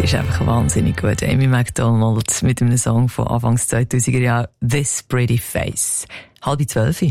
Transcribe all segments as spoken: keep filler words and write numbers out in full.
Sie ist einfach wahnsinnig gut. Amy Macdonald mit einem Song von Anfangs zweitausender Jahre, This Pretty Face. Halb zwölf.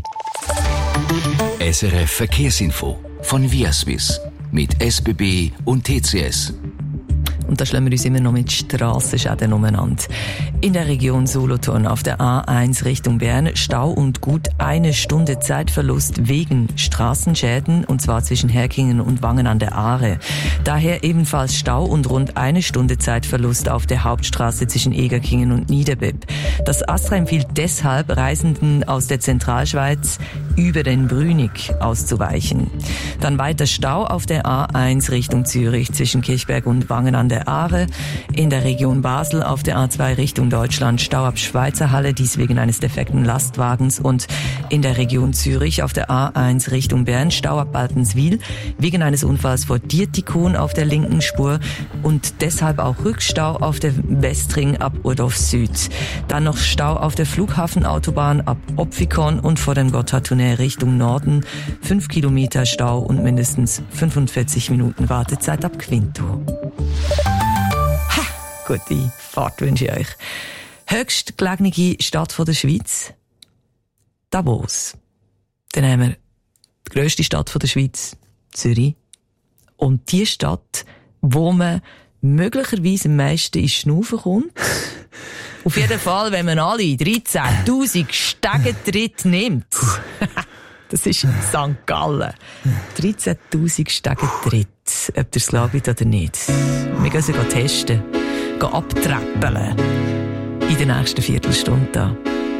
S R F Verkehrsinfo von Viaswiss mit S B B und T C S. Und da schlagen wir uns immer noch mit Strassenschäden umeinander. In der Region Solothurn auf der A eins Richtung Bern Stau und gut eine Stunde Zeitverlust wegen Straßenschäden, und zwar zwischen Herkingen und Wangen an der Aare. Daher ebenfalls Stau und rund eine Stunde Zeitverlust auf der Hauptstraße zwischen Egerkingen und Niederbipp. Das ASTRA empfiehlt deshalb Reisenden aus der Zentralschweiz über den Brünig auszuweichen. Dann weiter Stau auf der A eins Richtung Zürich zwischen Kirchberg und Wangen an der Aare. In der Region Basel auf der A zwei Richtung Deutschland Stau ab Schweizer Halle, dies wegen eines defekten Lastwagens. Und in der Region Zürich auf der A eins Richtung Bern Stau ab Baltenswil wegen eines Unfalls vor Dietikon auf der linken Spur und deshalb auch Rückstau auf der Westring ab Urdorf Süd. Dann noch Stau auf der Flughafenautobahn ab Opfikon und vor dem Gotthardtunnel Richtung Norden. Fünf Kilometer Stau und mindestens fünfundvierzig Minuten Wartezeit ab Quinto. Ha, gute Fahrt wünsche ich euch. Höchstgelegene Stadt der Schweiz? Davos. Dann haben wir die grösste Stadt der Schweiz, Zürich. Und die Stadt, wo man möglicherweise am meisten ins Schnaufen kommt. Auf jeden Fall, wenn man alle dreizehntausend Stegentritte nimmt. Das ist Sankt Gallen. dreizehntausend Stegentritte. Ob ihr es glaubt oder nicht. Wir gehen sie testen. Gehen abträppeln. In der nächsten Viertelstunde da.